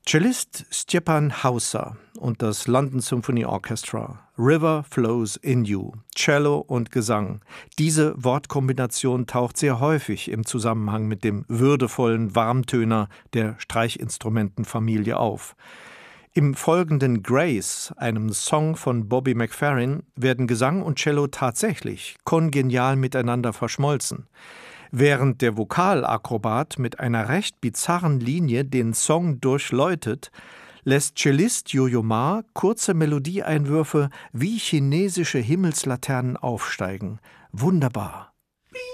Cellist Stjepan Hauser und das London Symphony Orchestra. River flows in you. Cello und Gesang. Diese Wortkombination taucht sehr häufig im Zusammenhang mit dem würdevollen Warmtöner der Streichinstrumentenfamilie auf. Im folgenden Grace, einem Song von Bobby McFerrin, werden Gesang und Cello tatsächlich kongenial miteinander verschmolzen. Während der Vokalakrobat mit einer recht bizarren Linie den Song durchläutet, lässt Cellist Yo-Yo Ma kurze Melodieeinwürfe wie chinesische Himmelslaternen aufsteigen. Wunderbar.